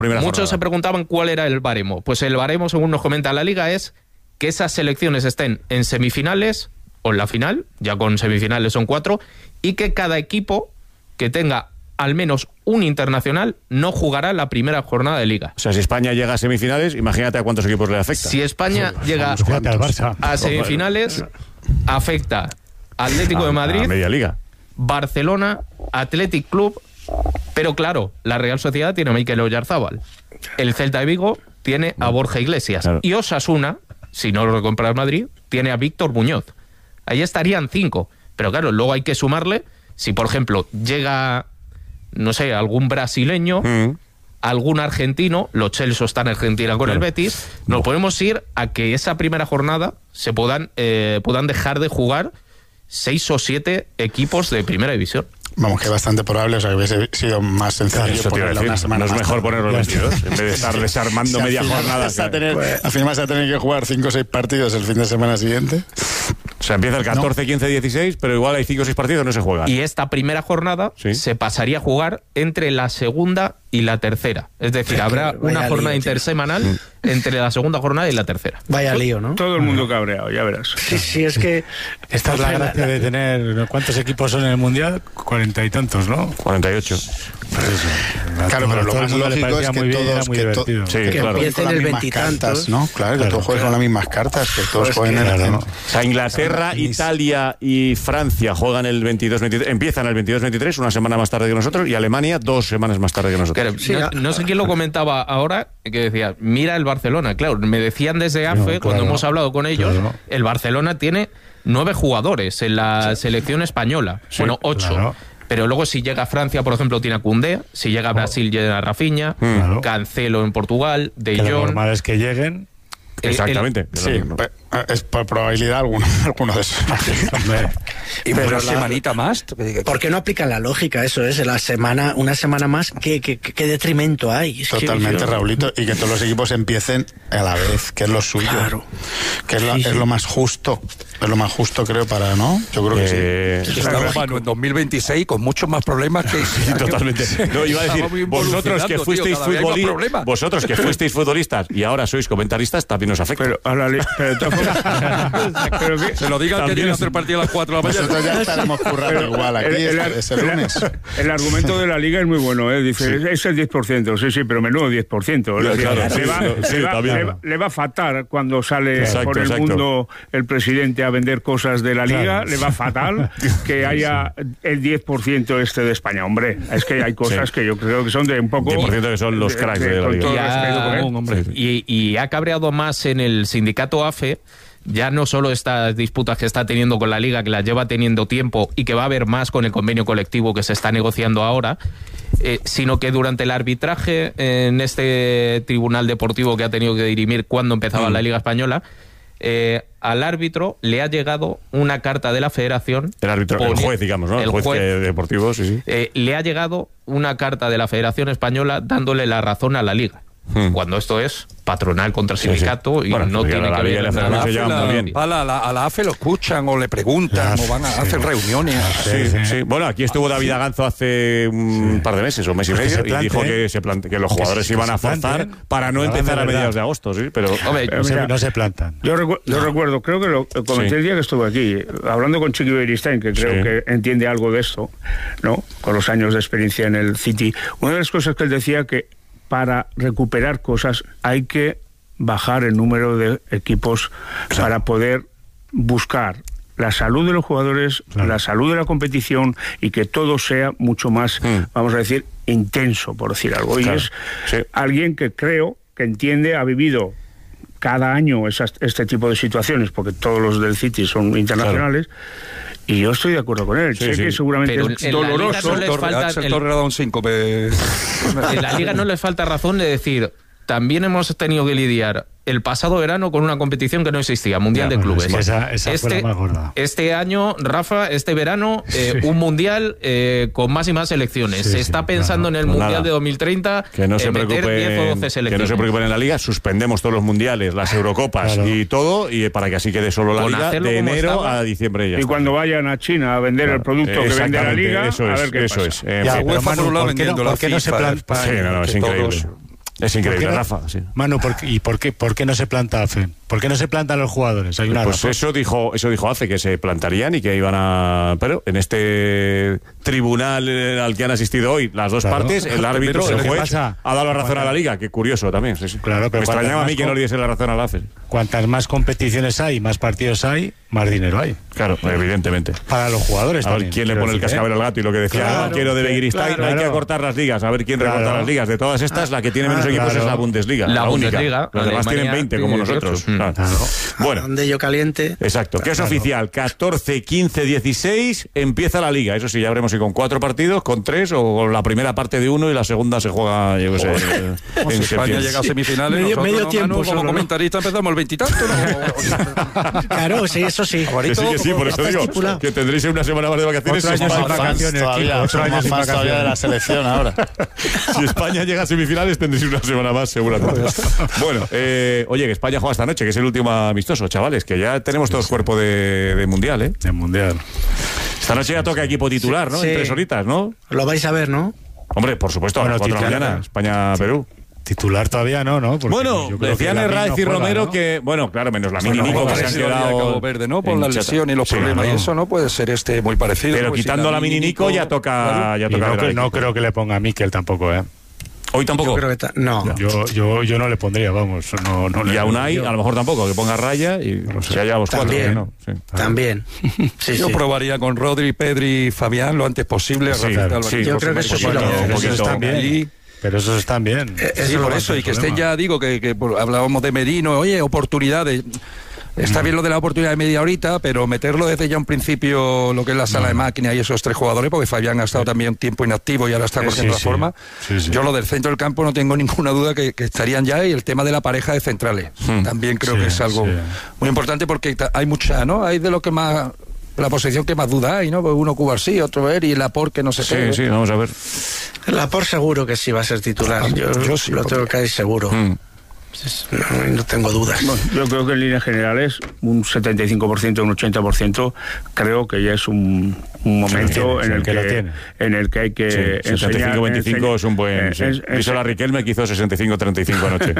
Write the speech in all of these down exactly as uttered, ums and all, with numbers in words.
Muchos jornada. se preguntaban cuál era el baremo. Pues el baremo, según nos comenta la Liga, es que esas selecciones estén en semifinales o en la final, ya con semifinales son cuatro, y que cada equipo que tenga al menos un internacional no jugará la primera jornada de Liga. O sea, si España llega a semifinales, imagínate a cuántos equipos le afecta. Si España llega Fíjate al Barça. a semifinales, afecta Atlético A- de Madrid, a media liga. Barcelona, Athletic Club, pero claro, la Real Sociedad tiene a Mikel Oyarzábal, el Celta de Vigo tiene a Borja Iglesias, Claro. y Osasuna, si no lo recompra el Madrid, tiene a Víctor Muñoz. Ahí estarían cinco, pero claro, luego hay que sumarle, si por ejemplo llega, no sé, algún brasileño, Mm. algún argentino, los Chelsea están en Argentina con Claro. el Betis, nos podemos ir a que esa primera jornada se puedan, eh, puedan dejar de jugar seis o siete equipos de primera división. Vamos, que es bastante probable, o sea, que hubiese sido más sencillo Eso te iba a ponerla una decir. semana No es más mejor tarde. ponerlo el veintidós, en vez de estar desarmando Si al media final jornada. vas a tener- Al final vas a tener que jugar cinco o seis partidos el fin de semana siguiente. O sea, empieza el catorce, quince, dieciséis, pero igual hay cinco o seis partidos que no se juegan. Y esta primera jornada Sí. se pasaría a jugar entre la segunda y la tercera. Es decir, habrá Vaya una lío, jornada tío. intersemanal entre la segunda jornada y la tercera. Vaya lío, ¿no? Todo el mundo cabreado, ya verás. Sí, sí, es que... Esta es la gracia de tener... ¿Cuántos equipos son en el Mundial? Cuarenta y tantos, ¿no? cuarenta y ocho. Pues eso. A Claro, todo- pero a lo todo el más mundo le lógico parecía es que muy bien y era todos- muy que to- divertido. Sí, Que claro. empiece- Con en las el mismas veintitantos. cartas, ¿no? Claro, que Claro, todos jueguen claro. con las mismas cartas, que todos Pues jueguen que- en claro. el... O sea, Inglaterra, Italia y Francia juegan el veintidós veintitrés, empiezan el veintidós veintitrés, una semana más tarde que nosotros, y Alemania dos semanas más tarde que nosotros. Claro, Sí, no, a- no sé quién lo comentaba ahora, que decía, mira el Barcelona. Claro, me decían desde A F E, claro, cuando hemos hablado con ellos, claro. el Barcelona tiene nueve jugadores en la selección española. bueno, ocho. claro. Pero luego si llega a Francia, por ejemplo, tiene a Koundé, si llega a Brasil, llega a Rafinha, Claro. Cancelo en Portugal, De Que lo Jong. normal es que lleguen. el- Exactamente. Sí, pe- es por probabilidad alguno, alguno de esos. Hombre, Y Pero una la- semanita más. ¿Por qué no aplican la lógica? Eso es, la semana, una semana más, ¿qué, qué, qué- qué detrimento hay? Es que- Totalmente, que- Raulito, y que todos los equipos empiecen a la vez, que es lo suyo. Claro. Que es, la- Sí, sí. es lo más justo. Es lo más justo, creo, para, ¿no? Yo creo que Eh, sí. Estamos mano, en dos mil veintiséis con muchos más problemas que... Sí, totalmente. No, iba a decir, Estamos vosotros que evolucionando, fuisteis tío, cada vez hay más futbolistas, problemas. vosotros que fuisteis futbolistas y ahora sois comentaristas, también os afecta. Pero, a la li- pero de todas formas- pero que- Se lo digan que También tienen que es- hacer partido a las cuatro de la mañana. Nosotros ya estaremos currando pero igual aquí, el, el- es, es el lunes. el argumento de la Liga es muy bueno, ¿eh? Dice, es el diez por ciento, sí, sí, pero menudo diez por ciento. Claro, le, claro, le sí, va, sí, le sí, va- también. le va- le va a fatal cuando sale Exacto, por el exacto. mundo el presidente a vender cosas de la Liga, Claro. le va fatal que haya el diez por ciento este de España. Hombre, es que hay cosas Sí. que yo creo que son de un poco... diez por ciento que son los cracks de la con Liga. todo Y ha- respeto, ¿eh? común, hombre. Y, y ha cabreado más en el sindicato A F E, ya no solo estas disputas que está teniendo con la Liga, que las lleva teniendo tiempo y que va a haber más con el convenio colectivo que se está negociando ahora, eh, sino que durante el arbitraje en este tribunal deportivo que ha tenido que dirimir cuando empezaba Mm. la Liga Española, eh, al árbitro le ha llegado una carta de la Federación. El árbitro, el poni- juez, digamos, ¿no? El, el juez, juez. que- deportivo, sí, sí. Eh, le ha llegado una carta de la Federación Española dándole la razón a la Liga. Hmm. Cuando esto es patronal contra Sí, sindicato sí. y Bueno, no porque tiene la que Liga y ver la nada. Federación se A llevan la, muy bien. a la, a la- a la A F E lo escuchan o le preguntan Ya, o van a sí. hacer reuniones. Sí, Sí, sí. sí. Bueno, aquí estuvo David Aganzo hace un par de meses o mes y Pues que medio se y dijo planteen. que, se plante- que los Que jugadores se- iban que a se forzar planteen. para no Que hagan empezar de a verdad. mediados de agosto, sí, pero... Hombre, Pero no, se, mira, no se plantan. Yo, recu- yo recuerdo, creo que lo comenté Sí. el día que estuve aquí, hablando con Chiqui Beristain, que creo Sí. que entiende algo de esto, ¿no? Con los años de experiencia en el City. Una de las cosas que él decía que para recuperar cosas hay que bajar el número de equipos para poder buscar la salud de los jugadores, Claro. la salud de la competición y que todo sea mucho más, Mm. vamos a decir, intenso, por decir algo. Claro, Y es sí. alguien que creo que entiende, ha vivido cada año esas, este tipo de situaciones, porque todos los del City son internacionales, y yo estoy de acuerdo con él. Sí, sé sí. que seguramente Pero es en la Liga doloroso. no les Torre- falta Axel el- Torre le ha dado un cinco. me- En la Liga no les falta razón de decir, también hemos tenido que lidiar el pasado verano con una competición que no existía, Mundial Ya, de bueno, Clubes. sí, esa- esa fue este, la más gorda. este año, Rafa, este verano, eh, Sí. un Mundial eh, con más y más selecciones. Sí, se sí, está pensando claro. en el Pues Mundial nada. de dos mil treinta Que no, se en meter preocupen, diez o doce que selecciones. no se preocupen en la Liga, suspendemos todos los mundiales, las Eurocopas Claro. y todo, y para que así quede solo la Con Liga hacerlo de como enero estaba. a diciembre. Y ya Y está. cuando vayan a China a vender el producto que vende la Exactamente, Liga, eso a es, ver qué eso pasa. es. En Ya, fin. pero UEFA por un Manu, lado ¿por qué no- vendiendo la por qué no se FIFA, plan- España, Sí, no, no, es que increíble. todos- Es increíble, ¿Por qué no? Rafa. Sí. Manu, ¿por qué, ¿y por qué, por qué no se planta AFE? ¿Por qué no se plantan los jugadores? Hay una Pues razón. eso dijo, eso dijo hace que se plantarían y que iban a. Pero en este tribunal eh, al que han asistido hoy las dos Claro. partes, el árbitro, Pero el ¿qué juez, pasa? ha dado la razón a la Liga. Qué curioso también. Sí, sí. Claro, pero Me extrañaba a cuantas mí más que no com- le diese la razón a la AFE. Cuantas más competiciones hay, más partidos hay, más dinero hay. Claro, evidentemente. Para los jugadores A ver también. quién le quiero pone el decir, cascabel ¿eh? al gato y lo que decía Claro, el banquero de Begiristain, claro. hay que acortar las ligas, a ver quién Claro. recorta las ligas. De todas estas, la que tiene menos equipos Claro. es la Bundesliga. La única. Bundesliga, Los demás Alemania tienen veinte, como tiene nosotros. dieciocho. Claro. Claro. Bueno. Donde yo caliente. Exacto, que es Claro. oficial, catorce, quince, dieciséis empieza la Liga, eso sí, ya veremos si con cuatro partidos, con tres, o con la primera parte de uno y la segunda se juega, yo qué sé, eh, Como si en España septiembre. llega a semifinales, Medio- nosotros, medio ¿no, tiempo Manu? solo, Como ¿no? comentarista empezamos el veintitanto, ¿no? Claro, sí, eso sí. Que sí, que sí, por eso Está digo estipulado. que tendréis una semana más de vacaciones. Otro Si año sin España, vacaciones, todavía, Kiko, otro son año más sin fans todavía de la vacaciones. selección ahora. si España llega a semifinales tendréis una semana más seguramente. Bueno, eh, oye, que España juega esta noche, que es el último amistoso, chavales, que ya tenemos todos cuerpo de, de mundial, ¿eh? El mundial. Esta noche ya toca equipo titular, ¿no? Sí. En tres horitas, ¿no? Lo vais a ver, ¿no? Hombre, por supuesto, a las Bueno, cuatro de la titular, mañana, ¿no? España-Perú. Titular todavía no, ¿no? Porque Bueno, yo creo decían que Lamine Herraiz no y juega, Romero ¿no? que, bueno, claro, menos la Bueno, Mini Nico que se han Parecido al de quedado Cabo Verde, ¿no? Por en la chata. lesión y los Sí, problemas claro. y eso, ¿no? Puede ser este muy parecido. Pero pues, quitando si a la Mini Nico ya toca, ya Y toca no, ver que- al no equipo. creo que le ponga a Mikel tampoco, ¿eh? Hoy tampoco. Yo creo que ta- no. Yo, yo, yo no le pondría, vamos. No, no le Y a Unai, yo- a lo mejor tampoco, que ponga raya y se hallamos cuatro. También. que no, sí. También. Sí, Yo sí. probaría con Rodri, Pedri y Fabián lo antes posible. Sí, Rafael claro, Álvarez, sí. Yo José creo que María eso sí José lo- María, un Pero esos poquito- están bien. ahí. Pero esos están bien. Eh, Sí, eso por lo eso, va a y que ser estén problema. ya, digo, que, que por- hablábamos de Merino, oye, oportunidades. Está bien lo de la oportunidad de media horita, pero meterlo desde ya un principio, lo que es la sala de máquina y esos tres jugadores, porque Fabián ha estado también tiempo inactivo y ahora está Sí, cogiendo sí, la forma. sí, sí. Yo lo del centro del campo no tengo ninguna duda que, que estarían ya, y el tema de la pareja de centrales. También creo Sí, que es algo sí. muy importante, porque ta- hay mucha, ¿no? Hay de lo que más, la posición que más duda hay, ¿no? Pues uno Cubarsí, otro ver y Laporte que no se Sí, sí, vamos a ver. La por seguro que sí va a ser titular. Yo, Yo sí, lo porque- tengo casi seguro. Mm. No, no tengo dudas. Bueno, yo creo que en líneas generales un setenta y cinco por ciento, un ochenta por ciento creo que ya es un, un momento tiene, en, el que lo que, tiene. en el que hay que Sí, enseñar... setenta y cinco veinticinco enseñar- es un buen. eh, Sí. es- es- Díselo a Riquelme que hizo sesenta y cinco treinta y cinco anoche.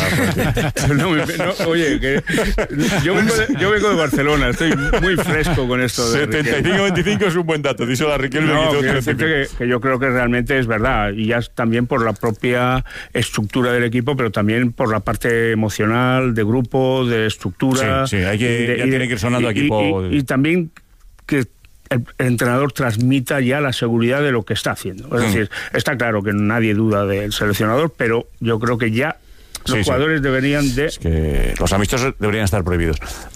No, me- no, oye, que yo, vengo de, yo vengo de Barcelona, estoy muy fresco con esto de setenta y Riquelme. cinco veinticinco es un buen dato. Díselo a Riquelme No, que hizo quiero treinta y decirte cinco. que, que yo creo que realmente es verdad, y ya es también por la propia estructura del equipo, pero también por la parte emocional, de grupo, de estructura. Sí, sí, hay que- y de- ya y de- tiene que ir sonando y- equipo. Y, y también que el, el entrenador transmita ya la seguridad de lo que está haciendo. Es Mm. decir, está claro que nadie duda del seleccionador, pero yo creo que ya los Sí, sí. jugadores deberían de... Es que los amistosos deberían estar prohibidos.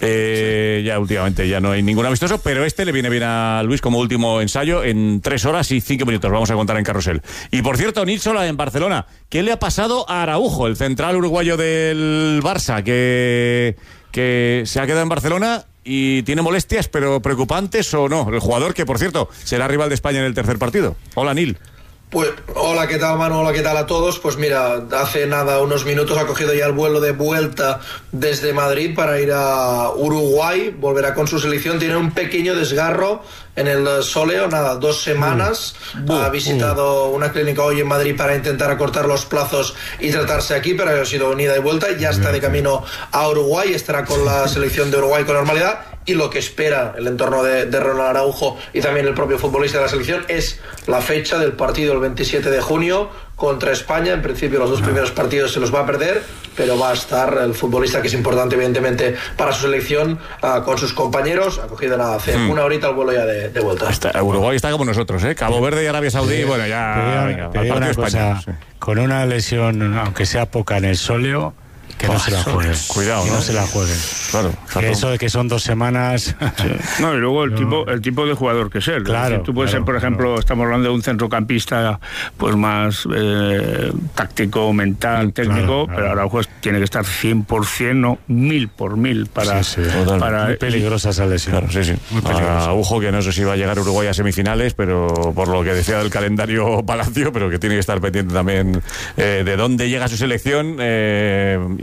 Eh, ya últimamente ya no hay ningún amistoso, pero este le viene bien a Luis como último ensayo en tres horas y cinco minutos. Vamos a contar en Carrusel. Y por cierto, Nilsola en Barcelona. ¿Qué le ha pasado a Araujo, el central uruguayo del Barça, que, que se ha quedado en Barcelona y tiene molestias, pero preocupantes o no? El jugador que, por cierto, será rival de España en el tercer partido. Hola, Nil. Pues hola, ¿qué tal, Manu? Hola, ¿qué tal a todos? Pues mira, hace nada, unos minutos ha cogido ya el vuelo de vuelta desde Madrid para ir a Uruguay, volverá con su selección, tiene un pequeño desgarro en el sóleo, nada, dos semanas, Uh, ha visitado uh. una clínica hoy en Madrid para intentar acortar los plazos y tratarse aquí, pero ha sido unida y vuelta, ya está de camino a Uruguay, estará con la selección de Uruguay con normalidad, y lo que espera el entorno de, de Ronald Araujo y también el propio futbolista de la selección es la fecha del partido el veintisiete de junio contra España. En principio los dos primeros partidos se los va a perder, pero va a estar el futbolista, que es importante evidentemente para su selección, uh, con sus compañeros. Ha cogido nada, hace hmm. una horita el vuelo ya de, de vuelta. Está, Uruguay está como nosotros, ¿eh? Cabo Verde y Arabia Saudí, sí, bueno, ya... Te digo, te digo una cosa, sí. Con una lesión, aunque sea poca en el sóleo, que no oh, se la jueguen. Cuidado, que ¿no? no se la jueguen. Claro, que eso de que son dos semanas. Sí. No, y luego el no. tipo el tipo de jugador que es él. Claro. Es decir, tú puedes claro, ser, por ejemplo, claro. estamos hablando de un centrocampista pues más eh, táctico, mental, técnico, claro, claro. pero Araujo tiene que estar cien por ciento, no mil por mil para. Sí, sí, para muy peligrosa esa lesión. Claro, sí, sí. Muy peligrosa. Araujo, que no sé si va a llegar a Uruguay a semifinales, pero por lo que decía del calendario Palacio, pero que tiene que estar pendiente también eh, de dónde llega su selección eh,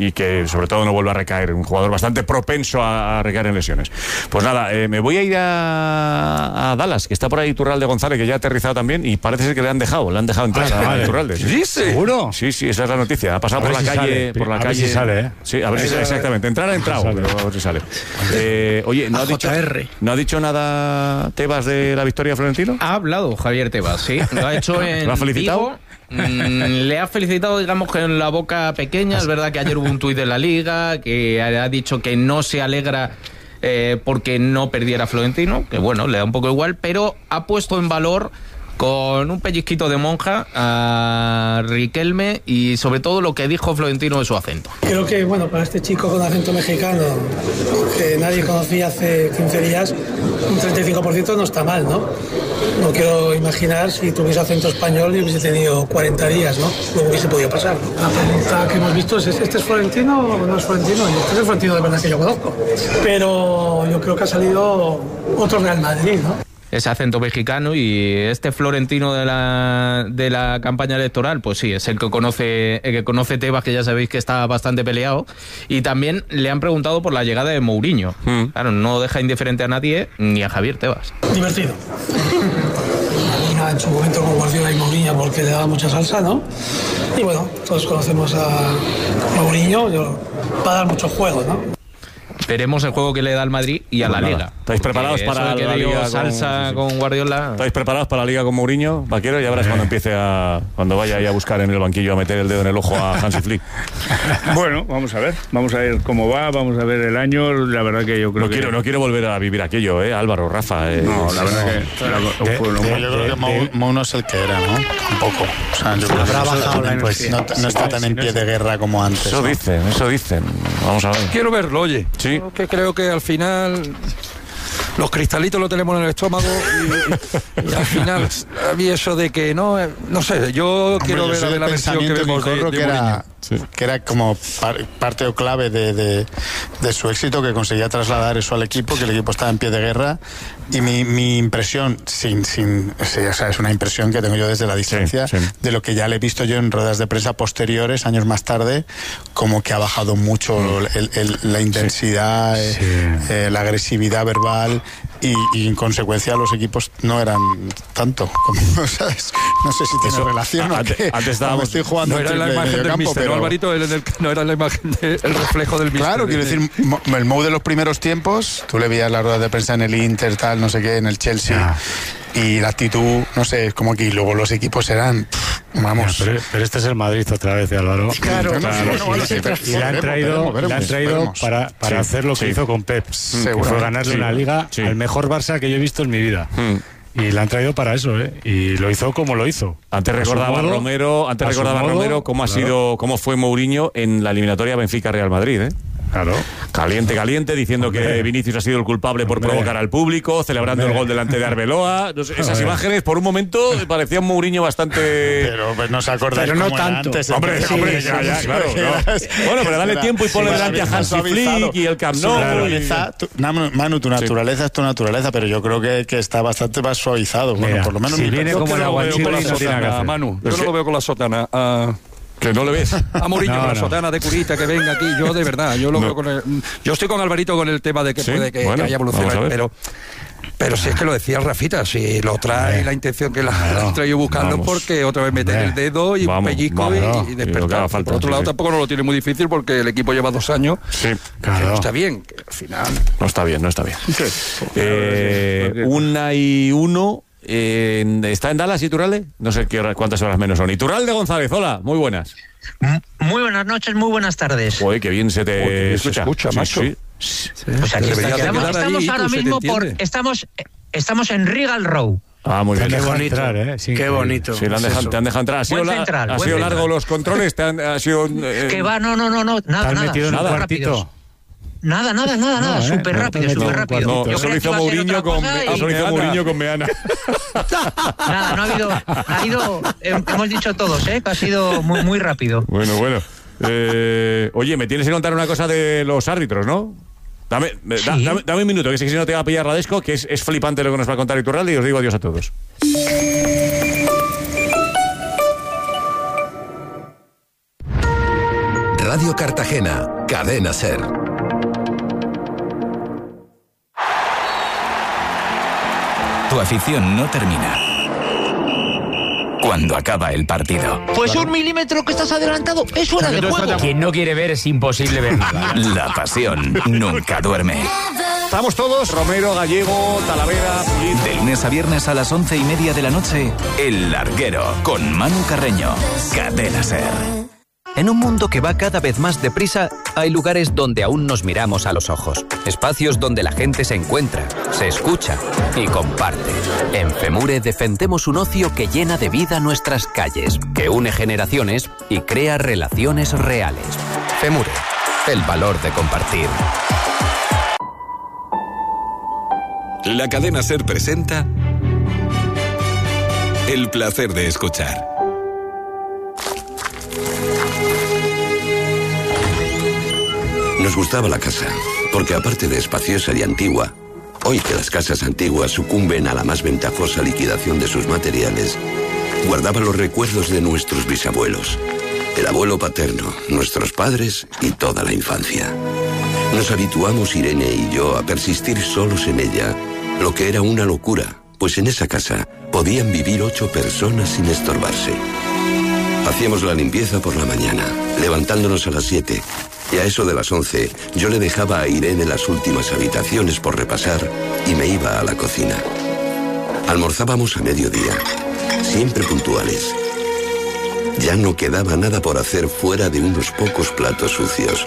y que sobre todo no vuelva a recaer, un jugador bastante propenso a, a recaer en lesiones. Pues nada, eh, me voy a ir a, a Dallas, que está por ahí Iturralde González, que ya ha aterrizado también, y parece ser que le han dejado, le han dejado entrar ah, a vale. Iturralde. ¿Sí? ¿Sí? ¿Seguro? Sí, sí, esa es la noticia. Ha pasado a por la si calle, sale. por la a calle. Ver si sale, ¿eh? Sí, a ver si sale, exactamente. Entrar ha entrado, pero a ver si sale. Eh, oye, ¿no ha, dicho, ¿no ha dicho nada Tebas de la victoria Florentino? Ha hablado Javier Tebas, sí. Lo ha hecho en ¿Lo ha felicitado? Vigo. Mm, le ha felicitado, digamos, que en la boca pequeña. Es verdad que ayer hubo un tuit de la Liga que ha dicho que no se alegra eh, porque no perdiera Florentino, que bueno, le da un poco igual, pero ha puesto en valor con un pellizquito de monja a Riquelme y sobre todo lo que dijo Florentino de su acento. Creo que, bueno, para este chico con acento mexicano, que nadie conocía hace quince días, un treinta y cinco por ciento no está mal, ¿no? No quiero imaginar si tuviese acento español y hubiese tenido cuarenta días, ¿no? No hubiese podido pasar. La pregunta que hemos visto es, ¿este es Florentino o no es Florentino? Y este es el Florentino de verdad que yo conozco. Pero yo creo que ha salido otro Real Madrid, ¿no? Ese acento mexicano y este Florentino de la, de la campaña electoral, pues sí, es el que conoce el que conoce Tebas, que ya sabéis que está bastante peleado. Y también le han preguntado por la llegada de Mourinho. Mm. Claro, no deja indiferente a nadie, ni a Javier Tebas. Divertido. En su momento con Guardiola y Mourinho, porque le daba mucha salsa, ¿no? Y bueno, todos conocemos a Mourinho, va a dar mucho juego, ¿no? Veremos el juego que le da al Madrid y a la nada. Liga. ¿Estáis preparados para que la dio Liga salsa con, sí, sí. con Guardiola? ¿Estáis preparados para la Liga con Mourinho, Vaquero? Ya verás eh. cuando empiece a... Cuando vaya ahí a buscar en el banquillo a meter el dedo en el ojo a Hansi Flick. Bueno, vamos a ver. Vamos a ver cómo va, vamos a ver el año. La verdad que yo creo no que... Quiero, no quiero volver a vivir aquello, ¿eh? Álvaro, Rafa. Eh, no, la verdad no. que... La, de, fue, de, yo creo que Mouno es el que era, ¿no? Un poco. O sea, yo creo que bajado la pues, no, no está tan en pie de guerra como antes. Eso ¿no? dicen, eso dicen. Vamos a ver. Quiero verlo, oye. Sí. Que creo que al final los cristalitos lo tenemos en el estómago y, y al final había eso de que no, no sé, yo Hombre, quiero yo ver la versión que vemos de, de que era, sí. que era como par, parte o clave de, de, de su éxito, que conseguía trasladar eso al equipo, que el equipo estaba en pie de guerra. Y mi, mi impresión, sin, sin, sí, o sea, es una impresión que tengo yo desde la distancia, sí, sí. de lo que ya le he visto yo en ruedas de prensa posteriores, años más tarde, como que ha bajado mucho el, el, la intensidad, sí. eh, eh, la agresividad verbal, y, y en consecuencia los equipos no eran tanto, como, ¿sabes? No sé si tiene eso, relación antes, o qué. Antes estábamos, estoy jugando no era la imagen del míster, pero... Alvarito, el, el, no era la imagen del reflejo del míster. Claro, quiero decir, el Mou de los primeros tiempos, tú le veías las ruedas de prensa en el Inter, tal, no sé qué, en el Chelsea, yeah. y la actitud, no sé, es como que luego los equipos eran, vamos. Yeah, pero, pero este es el Madrid otra vez de Álvaro. Claro, claro. Y le han traído, le han traído para, para sí, hacer lo que sí. hizo con Pep, mm, que fue ganarle sí. una liga sí. al mejor Barça que yo he visto en mi vida. Mm. Y la han traído para eso, ¿eh? Y lo hizo como lo hizo. Antes recordaba modo, Romero, antes recordaba modo, Romero cómo claro. ha sido, cómo fue Mourinho en la eliminatoria Benfica-Real Madrid, ¿eh? Claro. Caliente, caliente, diciendo Hombre. que Vinicius ha sido el culpable por Hombre. provocar al público, celebrando Hombre. el gol delante de Arbeloa. No sé, esas Hombre. imágenes, por un momento, parecía un Mourinho bastante... Pero pues, no se acordáis Pero no cómo tanto. Antes, hombre, sí, hombre, sí, ya, ya, sí, claro. sí, No. sí, bueno, pero dale tiempo y ponle sí, delante a Hansi Flick y el Camp Nou. Naturaleza, tu, Manu, tu naturaleza sí. es tu naturaleza, pero yo creo que, que está bastante más suavizado. Bueno, Mira, por lo menos... Si viene como el aguachile, no tiene que hacer. Manu, yo no lo veo con la sotana. Uh, Que no le ves. A Mourinho, no, con la no. sotana de curita que venga aquí, yo de verdad, yo lo no. veo con el, yo estoy con Alvarito con el tema de que ¿Sí? puede que, bueno, que haya evolucionado, pero pero si es que lo decía el Rafita, si lo trae eh, la intención que la claro, ha traído buscando vamos, porque otra vez meter eh, el dedo y vamos, un pellizco vamos, y, y despertar. Falta, Por otro sí, lado, sí. tampoco no lo tiene muy difícil porque el equipo lleva dos años. Sí, claro. No está bien, que al final. No está bien, no está bien. Sí. Eh, una y uno. Eh, ¿Está en Dallas Iturralde? No sé qué hora, cuántas horas menos son. Iturralde González, hola, muy buenas. Muy buenas noches, muy buenas tardes. Uy, qué bien se te Uy, escucha. Se escucha, sí, macho. Sí. Sí. Pues aquí está, estamos, estamos ahora mismo por estamos estamos en Regal Row. Ah, muy bien. Qué bonito, entrar, ¿eh? Sí, qué bonito. Sí, han dejado, te han dejado entrar. ¿Ha sido, la, central, ha sido largo los controles? ¿Te han, ha sido, eh, que va, no, no, no, no, nada, ¿Te has nada. metido en un cuartito? Nada, nada, nada, nada, no, súper eh, rápido, súper rápido. No, eso lo hizo Mourinho con, eso lo hizo Mourinho con Meana. Nada, no ha habido, ha ido, eh, hemos dicho todos, ¿eh? Que ha sido muy, muy rápido. Bueno, bueno. Eh, oye, me tienes que contar una cosa de los árbitros, ¿no? Dame, sí. da, dame, dame un minuto, que sé que si no te va a pillar Radesco, que es, es flipante lo que nos va a contar Iturralde, y os digo adiós a todos. Radio Cartagena, Cadena SER. Tu afición no termina cuando acaba el partido. Pues un milímetro que estás adelantado es fuera de juego. Quien no quiere ver es imposible ver nada. La pasión nunca duerme. Estamos todos, Romero, Gallego, Talavera, Pulido. De lunes a viernes a las once y media de la noche, El Larguero, con Manu Carreño. Cadena SER. En un mundo que va cada vez más deprisa, hay lugares donde aún nos miramos a los ojos. Espacios donde la gente se encuentra, se escucha y comparte. En FEMURE defendemos un ocio que llena de vida nuestras calles, que une generaciones y crea relaciones reales. FEMURE, el valor de compartir. La Cadena SER presenta El placer de escuchar. Nos gustaba la casa, porque aparte de espaciosa y antigua, hoy que las casas antiguas sucumben a la más ventajosa liquidación de sus materiales, guardaba los recuerdos de nuestros bisabuelos, el abuelo paterno, nuestros padres y toda la infancia. Nos habituamos, Irene y yo, a persistir solos en ella, lo que era una locura, pues en esa casa podían vivir ocho personas sin estorbarse. Hacíamos la limpieza por la mañana, levantándonos a las siete, y a eso de las once yo le dejaba a Irene las últimas habitaciones por repasar y me iba a la cocina. Almorzábamos a mediodía, siempre puntuales. Ya no quedaba nada por hacer fuera de unos pocos platos sucios.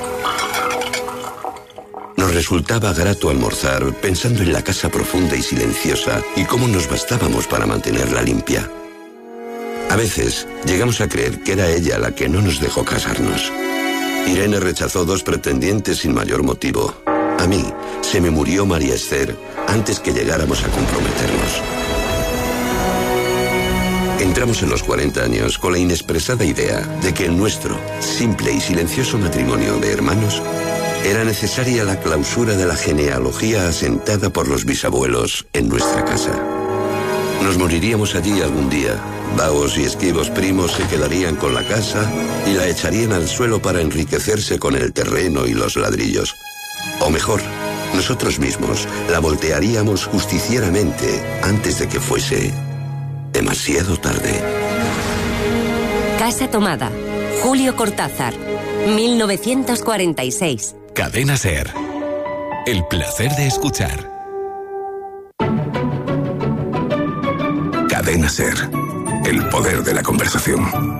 Nos resultaba grato almorzar pensando en la casa profunda y silenciosa y cómo nos bastábamos para mantenerla limpia. A veces llegamos a creer que era ella la que no nos dejó casarnos. Irene rechazó dos pretendientes sin mayor motivo. A mí se me murió María Esther antes que llegáramos a comprometernos. Entramos en los cuarenta años con la inexpresada idea de que en nuestro simple y silencioso matrimonio de hermanos era necesaria la clausura de la genealogía asentada por los bisabuelos en nuestra casa. Nos moriríamos allí algún día. Vagos y esquivos primos se quedarían con la casa y la echarían al suelo para enriquecerse con el terreno y los ladrillos. O mejor, nosotros mismos la voltearíamos justicieramente antes de que fuese demasiado tarde. Casa tomada. Julio Cortázar, mil novecientos cuarenta y seis. Cadena SER. El placer de escuchar. Cadena SER. El poder de la conversación.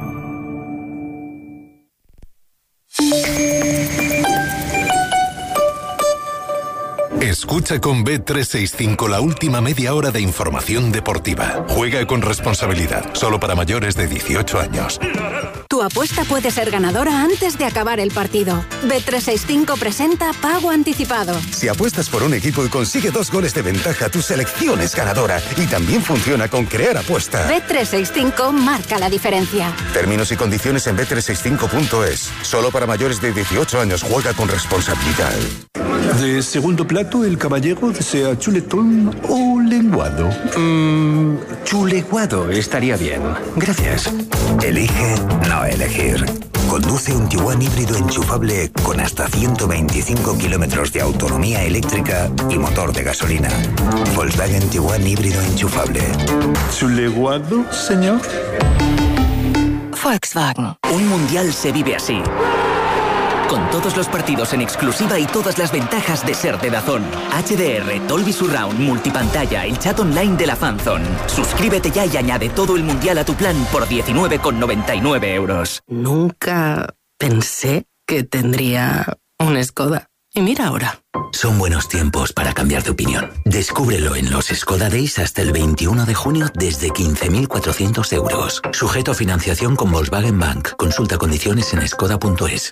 Escucha con B trescientos sesenta y cinco la última media hora de información deportiva. Juega con responsabilidad, solo para mayores de dieciocho años. Tu apuesta puede ser ganadora antes de acabar el partido. B trescientos sesenta y cinco presenta Pago Anticipado. Si apuestas por un equipo y consigue dos goles de ventaja, tu selección es ganadora. Y también funciona con Crear Apuesta. B trescientos sesenta y cinco marca la diferencia. Términos y condiciones en B trescientos sesenta y cinco punto es. Solo para mayores de dieciocho años. Juega con responsabilidad. De segundo plato, el caballero desea chuletón o lenguado. Mmm, chuleguado estaría bien. Gracias. Elige no elegir. Conduce un Tiguan híbrido enchufable con hasta ciento veinticinco kilómetros de autonomía eléctrica y motor de gasolina. Volkswagen Tiguan híbrido enchufable. ¿Chuleguado, señor? Volkswagen. Un mundial se vive así. Con todos los partidos en exclusiva y todas las ventajas de ser de DAZN. H D R, Dolby Surround, multipantalla, el chat online de la Fanzone. Suscríbete ya y añade todo el mundial a tu plan por diecinueve con noventa y nueve euros. Nunca pensé que tendría un Skoda. Y mira ahora. Son buenos tiempos para cambiar de opinión. Descúbrelo en los Skoda Days hasta el veintiuno de junio desde quince mil cuatrocientos euros. Sujeto a financiación con Volkswagen Bank. Consulta condiciones en skoda punto es.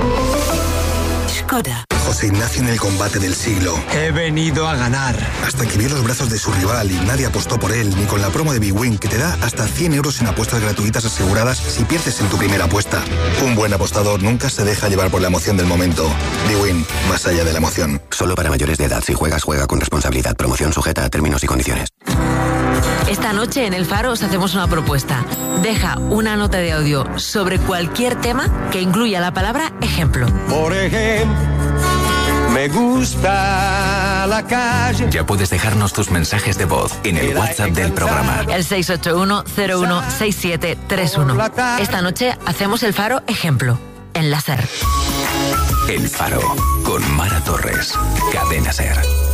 Skoda. José Ignacio en el combate del siglo. He venido a ganar. Hasta que vio los brazos de su rival y nadie apostó por él, ni con la promo de Big Win, que te da hasta cien euros en apuestas gratuitas aseguradas si pierdes en tu primera apuesta. Un buen apostador nunca se deja llevar por la emoción del momento. Big Win, más allá de la emoción. Solo para mayores de edad. Si juegas, juega con responsabilidad. Promoción sujeta a términos y condiciones. Esta noche en El Faro os hacemos una propuesta. Deja una nota de audio sobre cualquier tema que incluya la palabra ejemplo. Por ejemplo, me gusta la calle. Ya puedes dejarnos tus mensajes de voz en el WhatsApp del programa. El seis ocho uno cero uno seis siete tres uno. Esta noche hacemos El Faro ejemplo. En la SER. El Faro con Mara Torres. Cadena SER.